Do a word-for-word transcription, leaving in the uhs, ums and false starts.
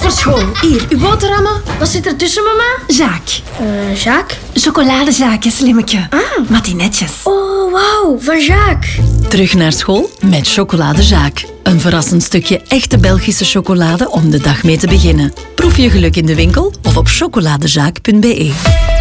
voor school. Hier, uw boterhammen. Wat zit er tussen, mama? Jacques. Uh, Jacques? Chocoladezaakjes, slimmetje. Ah. Matinetjes. Oh, wauw, van Jacques. Terug naar school met Chocolade Jacques. Een verrassend stukje echte Belgische chocolade om de dag mee te beginnen. Proef je geluk in de winkel of op chocoladejacques punt be.